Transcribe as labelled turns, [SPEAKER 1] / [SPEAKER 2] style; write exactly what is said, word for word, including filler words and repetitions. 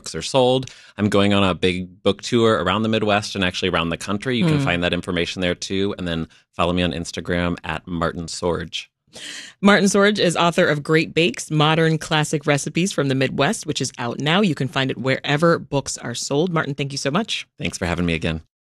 [SPEAKER 1] books are sold. I'm going on a big book tour around the Midwest and actually around the country. You can
[SPEAKER 2] Mm.
[SPEAKER 1] find that information there too. And then follow me on Instagram at Martin Sorge.
[SPEAKER 2] Martin Sorge is author of Great Bakes, Modern Classic Recipes from the Midwest, which is out now. You can find it wherever books are sold. Martin, thank you so much.
[SPEAKER 1] Thanks for having me again.